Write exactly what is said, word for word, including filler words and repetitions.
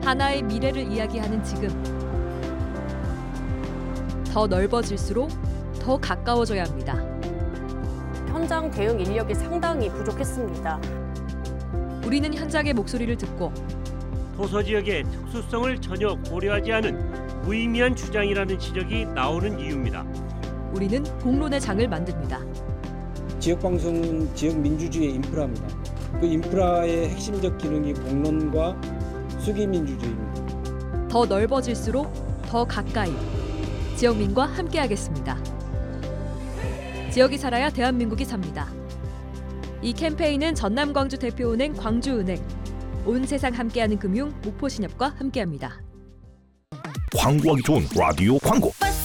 하나의 미래를 이야기하는 지금. 더 넓어질수록 더 가까워져야 합니다. 현장 대응 인력이 상당히 부족했습니다. 우리는 현장의 목소리를 듣고 도서 지역의 특수성을 전혀 고려하지 않은 무의미한 주장이라는 지적이 나오는 이유입니다. 우리는 공론의 장을 만듭니다. 지역방송은 지역 민주주의의 인프라입니다. 그 인프라의 핵심적 기능이 공론과 수기민주주의입니다. 더 넓어질수록 더 가까이 지역민과 함께하겠습니다. 지역이 살아야 대한민국이 삽니다. 이 캠페인은 전남광주 대표은행 광주은행, 온 세상 함께하는 금융 목포신협과 함께합니다. 광고하기 좋은 라디오 광고.